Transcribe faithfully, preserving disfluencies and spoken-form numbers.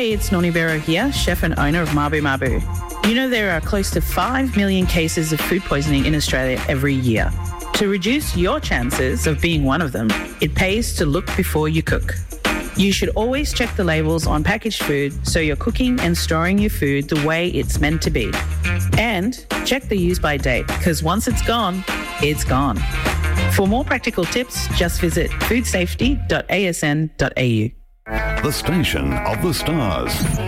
Hey, it's Noni Bero here, chef and owner of Mabu Mabu. You know there are close to five million cases of food poisoning in Australia every year. To reduce your chances of being one of them, it pays to look before you cook. You should always check the labels on packaged food so you're cooking and storing your food the way it's meant to be. And check the use by date, because once it's gone, it's gone. For more practical tips, just visit food safety dot a s n dot a u. The station of the stars.